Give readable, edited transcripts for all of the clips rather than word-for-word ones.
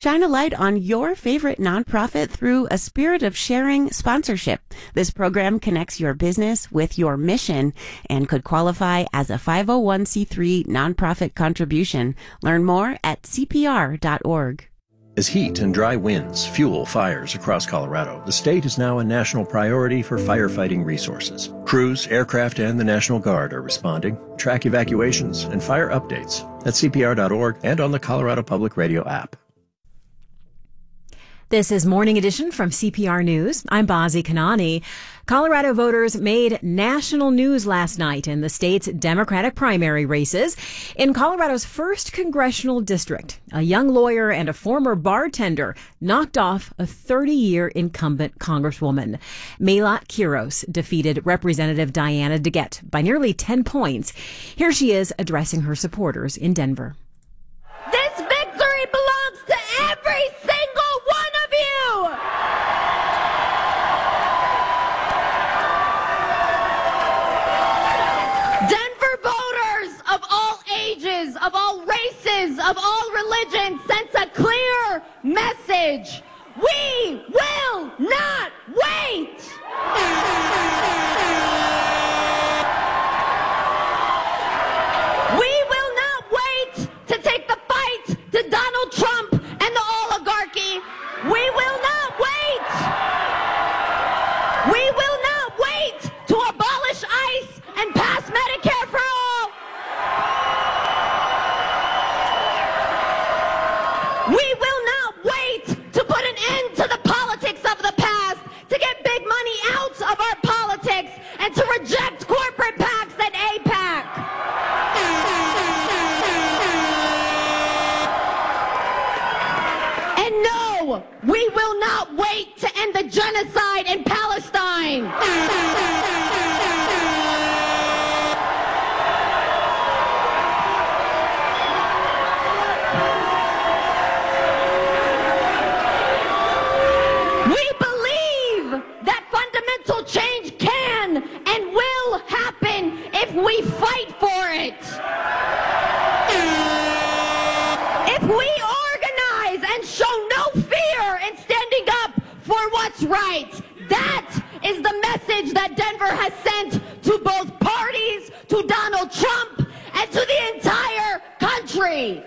Shine a light on your favorite nonprofit through a Spirit of Sharing sponsorship. This program connects your business with your mission and could qualify as a 501c3 nonprofit contribution. Learn more at CPR.org. As heat and dry winds fuel fires across Colorado, the state is now a national priority for firefighting resources. Crews, aircraft, and the National Guard are responding. Track evacuations and fire updates at CPR.org and on the Colorado Public Radio app. This is Morning Edition from CPR News. I'm Bazi Kanani. Colorado voters made national news last night in the state's Democratic primary races. In Colorado's first congressional district, a young lawyer and a former bartender knocked off a 30-year incumbent congresswoman. Melat Quiros defeated Representative Diana DeGette by nearly 10 points. Here she is addressing her supporters in Denver. This victory belongs to every single one of you! Denver voters of all ages, of all races, of all religions sends a clear message. We will not wait! We will not wait to take the fight to Donald Trump and the oligarchy. We will not wait. We will not wait to abolish ICE and pass Medicare for all. We will not wait to put an end to the politics of the past, to get big money out of our politics, and to reject corporate PACs and AIPAC. And no, we will not wait to end the genocide in Palestine. We believe that fundamental change can and will happen if we fight for it. If we organize and show no fear in standing up for what's right. That is the message that Denver has sent to both parties, to Donald Trump, and to the entire country.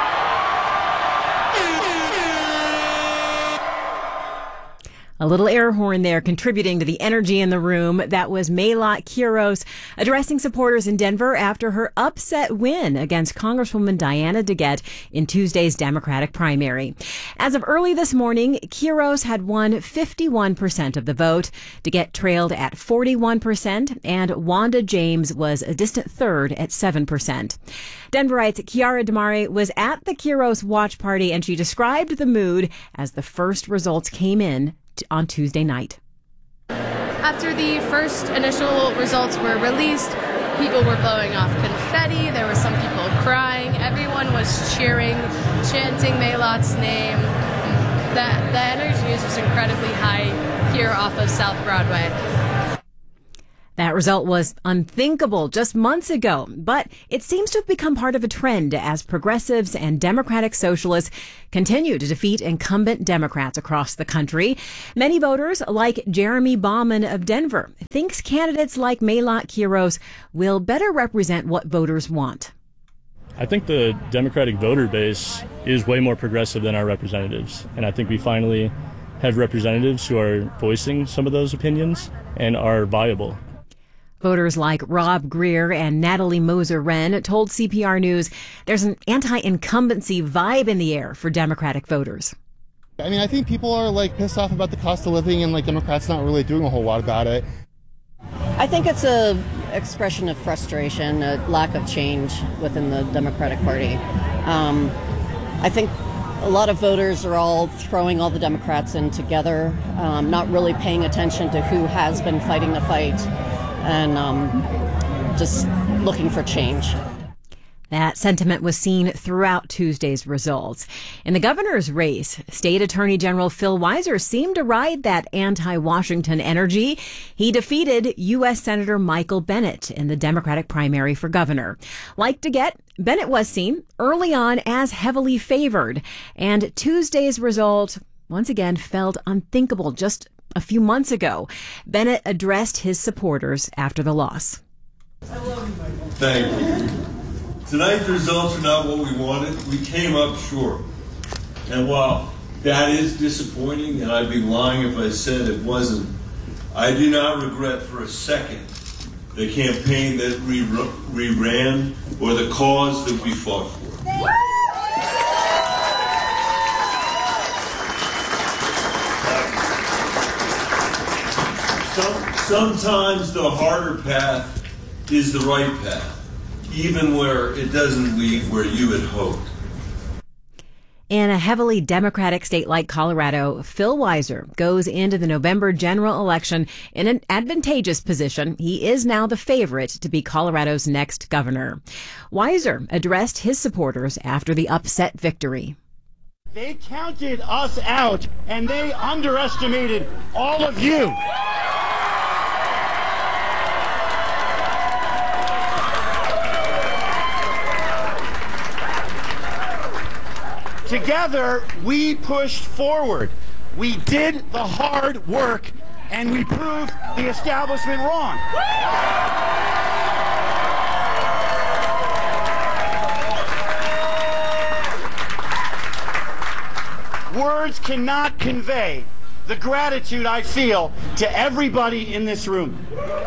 A little air horn there contributing to the energy in the room. That was Melat Quiros addressing supporters in Denver after her upset win against Congresswoman Diana DeGette in Tuesday's Democratic primary. As of early this morning, Quiros had won 51% of the vote. DeGette trailed at 41%, and Wanda James was a distant third at 7%. Denverite's Chiara Damari was at the Quiros watch party, and she described the mood as the first results came in on Tuesday night. After the first initial results were released, people were blowing off confetti. There were some people crying. Everyone was cheering, chanting Melat's name. The energy is just incredibly high here off of South Broadway. That result was unthinkable just months ago, but it seems to have become part of a trend as progressives and Democratic socialists continue to defeat incumbent Democrats across the country. Many voters, like Jeremy Bauman of Denver, thinks candidates like Melat Quiros will better represent what voters want. I think the Democratic voter base is way more progressive than our representatives, and I think we finally have representatives who are voicing some of those opinions and are viable. Voters like Rob Greer and Natalie Moser-Wren told CPR News there's an anti-incumbency vibe in the air for Democratic voters. I mean, I think people are pissed off about the cost of living, and Democrats not really doing a whole lot about it. I think it's a expression of frustration, a lack of change within the Democratic Party. I think a lot of voters are all throwing all the Democrats in together, not really paying attention to who has been fighting the fight, and just looking for change. That sentiment was seen throughout Tuesday's results. In the governor's race, State Attorney General Phil Weiser seemed to ride that anti-Washington energy. He defeated U.S. Senator Michael Bennet in the Democratic primary for governor. Like DeGette, Bennet was seen early on as heavily favored, and Tuesday's result once again felt unthinkable just a few months ago. Bennet addressed his supporters after the loss. Thank you. Tonight's results are not what we wanted. We came up short. And while that is disappointing, and I'd be lying if I said it wasn't, I do not regret for a second the campaign that we ran or the cause that we fought for. Sometimes the harder path is the right path, even where it doesn't lead where you had hoped. In a heavily Democratic state like Colorado, Phil Weiser goes into the November general election in an advantageous position. He is now the favorite to be Colorado's next governor. Weiser addressed his supporters after the upset victory. They counted us out, and they underestimated all of you. Together, we pushed forward. We did the hard work, and we proved the establishment wrong. Words cannot convey the gratitude I feel to everybody in this room.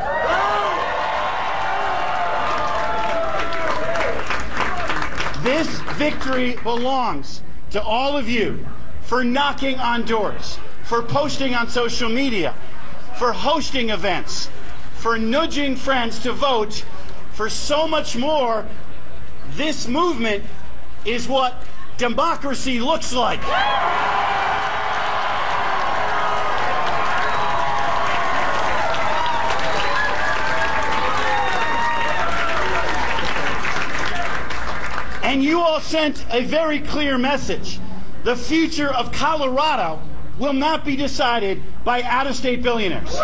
This victory belongs to all of you for knocking on doors, for posting on social media, for hosting events, for nudging friends to vote, for so much more. This movement is what democracy looks like. And you all sent a very clear message. The future of Colorado will not be decided by out-of-state billionaires.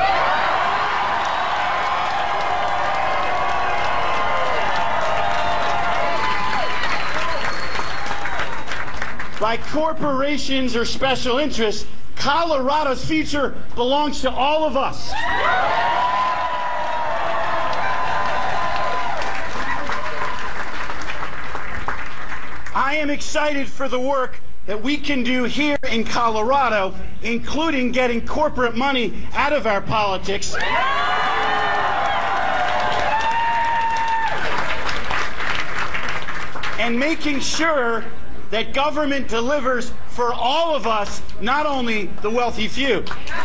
By corporations or special interests. Colorado's future belongs to all of us. I am excited for the work that we can do here in Colorado, including getting corporate money out of our politics. And making sure that government delivers for all of us, not only the wealthy few.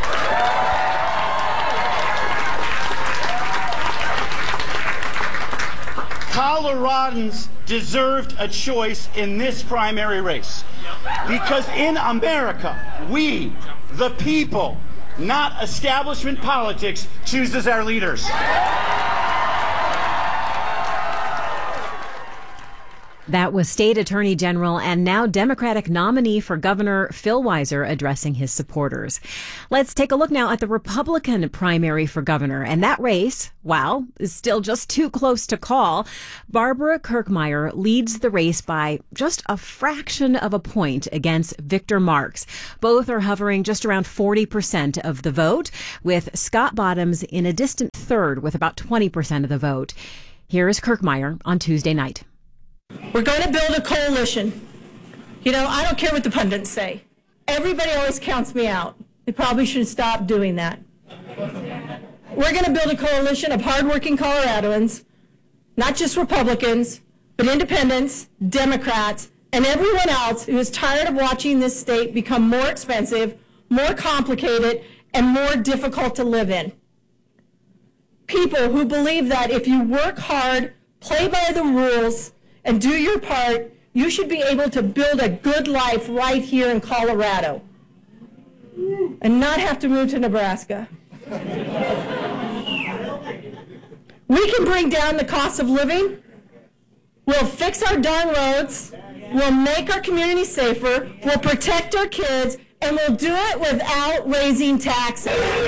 Coloradans deserved a choice in this primary race. Because in America, we, the people, not establishment politics, chooses our leaders. That was State Attorney General and now Democratic nominee for Governor Phil Weiser addressing his supporters. Let's take a look now at the Republican primary for governor. And that race, wow, is still just too close to call. Barbara Kirkmeyer leads the race by just a fraction of a point against Victor Marx. Both are hovering just around 40% of the vote, with Scott Bottoms in a distant third with about 20% of the vote. Here is Kirkmeyer on Tuesday night. We're going to build a coalition. You know, I don't care what the pundits say. Everybody always counts me out. They probably should stop doing that. We're going to build a coalition of hardworking Coloradoans, not just Republicans, but independents, Democrats, and everyone else who is tired of watching this state become more expensive, more complicated, and more difficult to live in. People who believe that if you work hard, play by the rules, and do your part, you should be able to build a good life right here in Colorado and not have to move to Nebraska. We can bring down the cost of living. We'll fix our darn roads. We'll make our community safer. We'll protect our kids. And we'll do it without raising taxes.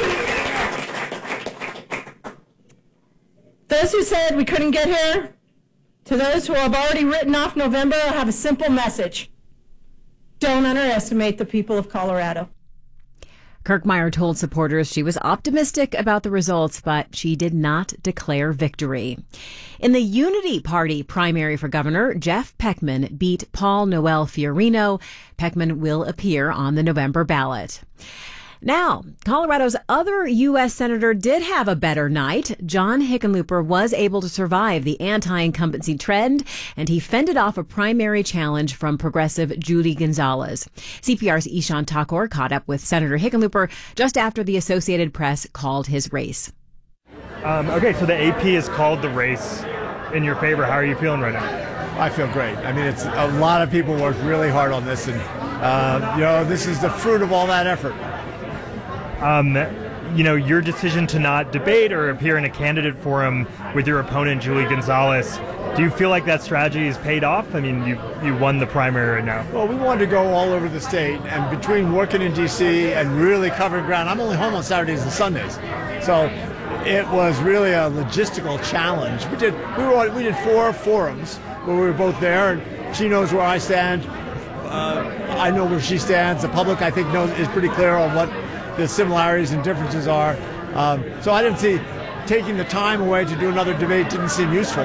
Those who said we couldn't get here, to those who have already written off November, I have a simple message. Don't underestimate the people of Colorado. Kirkmeyer told supporters she was optimistic about the results, but she did not declare victory. In the Unity Party primary for governor, Jeff Peckman beat Paul Noel Fiorino. Peckman will appear on the November ballot. Now, Colorado's other U.S. senator did have a better night. John Hickenlooper was able to survive the anti-incumbency trend, and he fended off a primary challenge from progressive Judy Gonzalez. CPR's Ishan Thakur caught up with Senator Hickenlooper just after the Associated Press called his race. Okay, so the AP has called the race in your favor. How are you feeling right now? I feel great. I mean, it's a lot of people worked really hard on this, and this is the fruit of all that effort. Your decision to not debate or appear in a candidate forum with your opponent, Julie Gonzalez, do you feel like that strategy has paid off? I mean, you won the primary right now. Well, we wanted to go all over the state, and between working in D.C. and really covering ground, I'm only home on Saturdays and Sundays, so it was really a logistical challenge. We did 4 forums where we were both there, and she knows where I stand. I know where she stands. The public, I think, is pretty clear on what the similarities and differences are. So I didn't see taking the time away to do another debate didn't seem useful.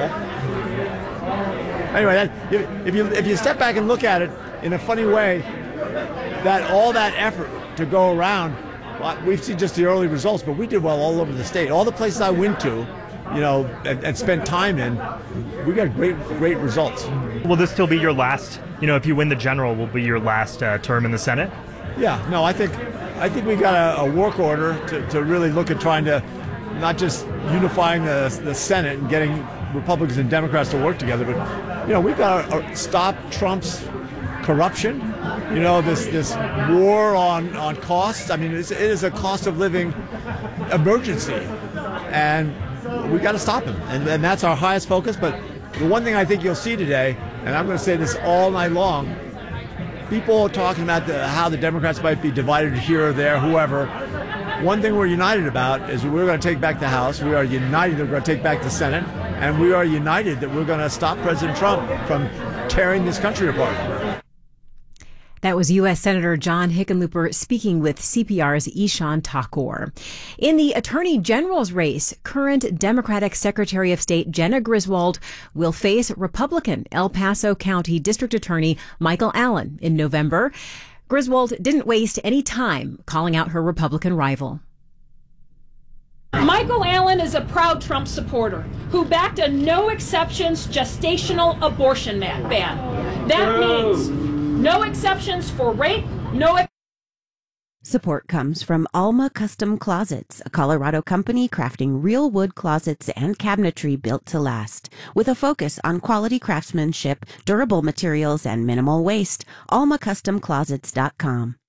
Anyway, if you step back and look at it in a funny way, that all that effort to go around, we've seen just the early results, but we did well all over the state. All the places I went to, and spent time in, we got great results. Will this still be your last, if you win the general, will be your last term in the Senate? Yeah, no, I think we got a work order to really look at trying to not just unifying the Senate and getting Republicans and Democrats to work together, but we've got to stop Trump's corruption. This war on costs. I mean, it is a cost of living emergency, and we got to stop him, and that's our highest focus. But the one thing I think you'll see today, and I'm going to say this all night long, people talking about how the Democrats might be divided here or there, whoever. One thing we're united about is we're going to take back the House. We are united that we're going to take back the Senate. And we are united that we're going to stop President Trump from tearing this country apart. That was U.S. Senator John Hickenlooper speaking with CPR's Ishan Thakur. In the Attorney General's race, current Democratic Secretary of State Jenna Griswold will face Republican El Paso County District Attorney Michael Allen in November. Griswold didn't waste any time calling out her Republican rival. Michael Allen is a proud Trump supporter who backed a no-exceptions gestational abortion ban. That means no exceptions for rape, Support comes from Alma Custom Closets, a Colorado company crafting real wood closets and cabinetry built to last. With a focus on quality craftsmanship, durable materials, and minimal waste, almacustomclosets.com.